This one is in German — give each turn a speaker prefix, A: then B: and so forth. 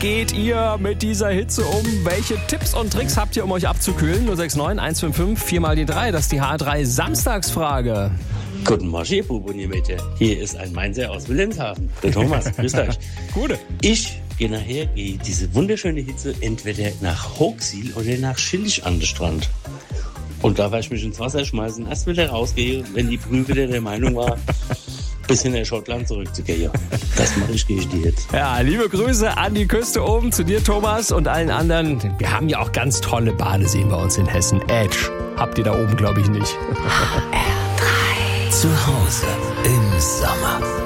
A: geht ihr mit dieser Hitze um? Welche Tipps und Tricks habt ihr, um euch abzukühlen? 069 155 4 mal die 3, das ist die H3 Samstagsfrage.
B: Guten Morgen, ihr Buben und ihr Mädchen. Hier ist ein Mainzer aus Wilhelmshaven. Der Thomas, grüßt euch.
A: Gute.
B: Ich gehe nachher diese wunderschöne Hitze entweder nach Hochsiel oder nach Schillig an den Strand. Und da werde ich mich ins Wasser schmeißen, erst wieder rausgehe, wenn die Brühe wieder der Meinung war, bis in der Schottland zurückzugehen. Das mache ich, gehe ich dir jetzt.
A: Ja, liebe Grüße an die Küste oben, zu dir Thomas und allen anderen. Wir haben ja auch ganz tolle Badeseen bei uns in Hessen. Edge habt ihr da oben, glaube ich, nicht.
C: HR3 zu Hause im Sommer.